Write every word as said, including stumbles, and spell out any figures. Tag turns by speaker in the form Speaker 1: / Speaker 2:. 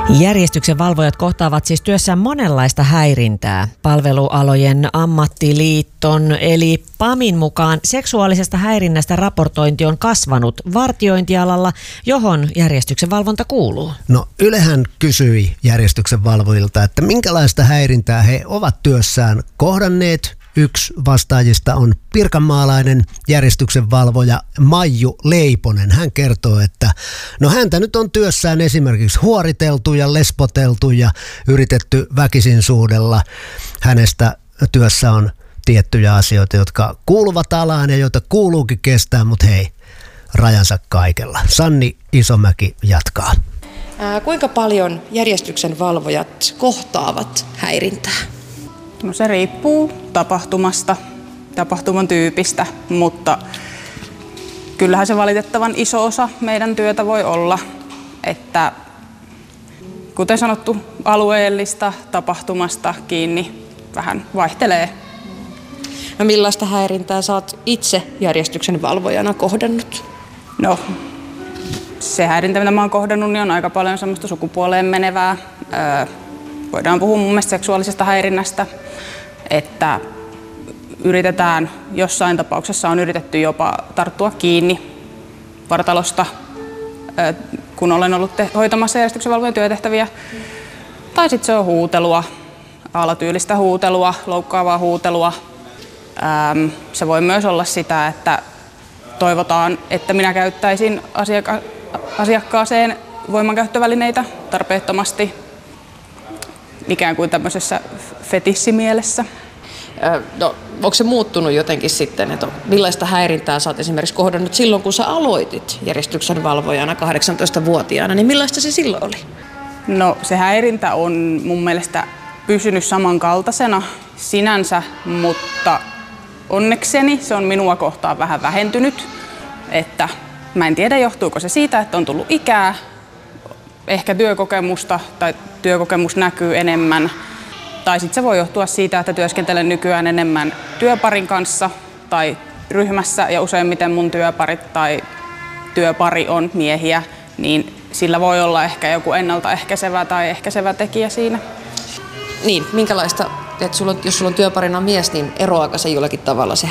Speaker 1: Järjestyksen valvojat kohtaavat siis työssään monenlaista häirintää. Palvelualojen ammattiliiton eli PAMin mukaan seksuaalisesta häirinnästä raportointi on kasvanut vartiointialalla, johon järjestyksen valvonta kuuluu.
Speaker 2: No Ylehän kysyi järjestyksen valvojilta, että minkälaista häirintää he ovat työssään kohdanneet. Yksi vastaajista on pirkanmaalainen järjestyksen valvoja Maiju Leiponen. Hän kertoo, että no häntä nyt on työssään esimerkiksi huoriteltu ja lesboteltu ja yritetty väkisin suudella. Hänestä työssä on tiettyjä asioita, jotka kuuluvat alaan ja joita kuuluukin kestää, mutta hei, rajansa kaikella. Sanni Isomäki jatkaa.
Speaker 3: Ää, kuinka paljon järjestyksen valvojat kohtaavat häirintää?
Speaker 4: No se riippuu tapahtumasta, tapahtuman tyypistä, mutta kyllähän se valitettavan iso osa meidän työtä voi olla, että kuten sanottu, alueellista tapahtumasta kiinni vähän vaihtelee.
Speaker 3: No millaista häirintää sä oot itse järjestyksen valvojana kohdannut?
Speaker 4: No se häirintä, mitä mä oon kohdannut, niin on aika paljon semmoista sukupuoleen menevää. Öö, voidaan puhua mun mielestä seksuaalisesta häirinnästä, että yritetään, jossain tapauksessa on yritetty jopa tarttua kiinni vartalosta, kun olen ollut te- hoitamassa järjestyksen valvojan työtehtäviä. Tai sitten se on huutelua, alatyylistä huutelua, loukkaavaa huutelua. Ähm, se voi myös olla sitä, että toivotaan, että minä käyttäisin asiaka- asiakkaaseen voimankäyttövälineitä tarpeettomasti, ikään kuin tämmöisessä fetissimielessä.
Speaker 3: No, onko se muuttunut jotenkin sitten, että millaista häirintää sä oot esimerkiksi kohdannut silloin, kun sä aloitit järjestyksen valvojana kahdeksantoistavuotiaana, niin millaista se silloin oli?
Speaker 4: No se häirintä on mun mielestä pysynyt samankaltaisena sinänsä, mutta onnekseni se on minua kohtaan vähän vähentynyt, että mä en tiedä johtuuko se siitä, että on tullut ikää, ehkä työkokemusta tai työkokemus näkyy enemmän. Tai sitten se voi johtua siitä, että työskentelen nykyään enemmän työparin kanssa tai ryhmässä ja useimmiten mun työparit tai työpari on miehiä, niin sillä voi olla ehkä joku ennaltaehkäisevä tai ehkäisevä tekijä siinä.
Speaker 3: Niin, minkälaista, että sulla on, jos sulla on työparina mies, niin eroaako se jollakin tavalla se